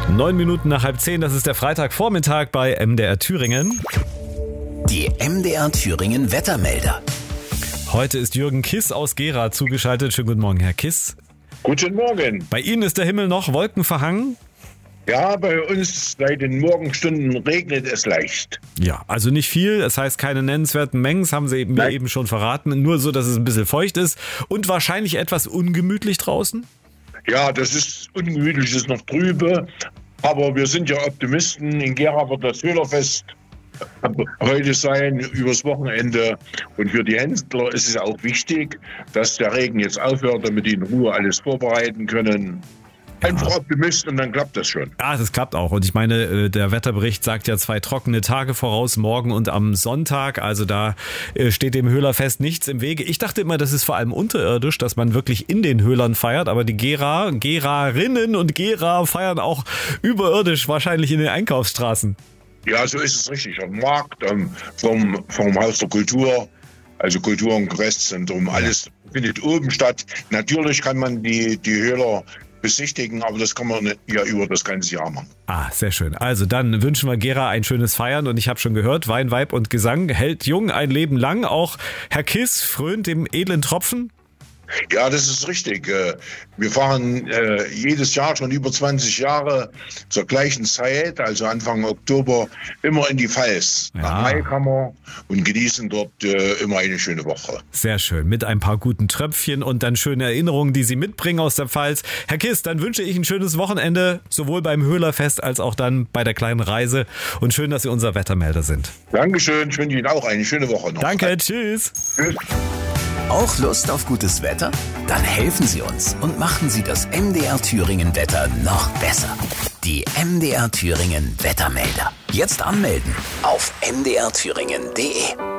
9 Minuten nach 9:30, das ist der Freitagvormittag bei MDR Thüringen. Die MDR Thüringen Wettermelder. Heute ist Jürgen Kiss aus Gera zugeschaltet. Schönen guten Morgen, Herr Kiss. Guten Morgen. Bei Ihnen ist der Himmel noch wolkenverhangen? Ja, bei uns seit den Morgenstunden regnet es leicht. Ja, also nicht viel. Das heißt keine nennenswerten Mengen, das haben Sie mir eben schon verraten. Nur so, dass es ein bisschen feucht ist und wahrscheinlich etwas ungemütlich draußen? Ja, das ist ungemütlich, ist noch trübe. Aber wir sind ja Optimisten. In Gera wird das Höhlerfest heute sein, übers Wochenende. Und für die Händler ist es auch wichtig, dass der Regen jetzt aufhört, damit die in Ruhe alles vorbereiten können. Einfach Optimist und dann klappt das schon. Ja, das klappt auch. Und ich meine, der Wetterbericht sagt ja 2 trockene Tage voraus, morgen und am Sonntag. Also da steht dem Höhlerfest nichts im Wege. Ich dachte immer, das ist vor allem unterirdisch, dass man wirklich in den Höhlern feiert. Aber die Gererinnen und Gera feiern auch überirdisch, wahrscheinlich in den Einkaufsstraßen. Ja, so ist es richtig. Am Markt, vom Haus der Kultur, also Kultur- und Kongresszentrum, alles findet oben statt. Natürlich kann man die Höhler besichtigen, aber das kann man ja über das ganze Jahr machen. Ah, sehr schön. Also dann wünschen wir Gera ein schönes Feiern und ich habe schon gehört, Wein, Weib und Gesang hält jung ein Leben lang. Auch Herr Kiss frönt dem edlen Tropfen. Ja, das ist richtig. Wir fahren jedes Jahr schon über 20 Jahre zur gleichen Zeit, also Anfang Oktober, immer in die Pfalz, nach Maikammer und genießen dort immer eine schöne Woche. Sehr schön, mit ein paar guten Tröpfchen und dann schöne Erinnerungen, die Sie mitbringen aus der Pfalz. Herr Kiss, dann wünsche ich ein schönes Wochenende, sowohl beim Höhlerfest als auch dann bei der kleinen Reise und schön, dass Sie unser Wettermelder sind. Dankeschön, ich wünsche Ihnen auch eine schöne Woche noch. Danke, tschüss. Tschüss. Auch Lust auf gutes Wetter? Dann helfen Sie uns und machen Sie das MDR Thüringen Wetter noch besser. Die MDR Thüringen Wettermelder. Jetzt anmelden auf mdrthüringen.de.